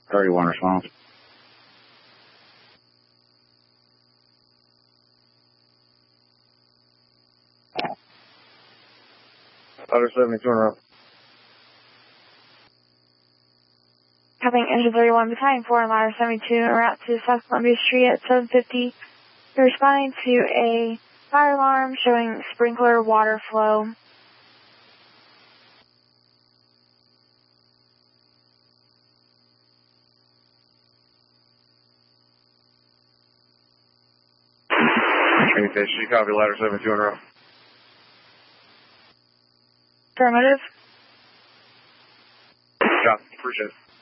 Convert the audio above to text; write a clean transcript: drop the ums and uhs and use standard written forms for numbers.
31 response. Ladder 72 in a row. Copying engine 31, battalion 4 and ladder 72 en route to South Columbia Street at 7:50. You're responding to a fire alarm showing sprinkler water flow. She copy ladder 72 in a row. Affirmative. Copy, appreciate it.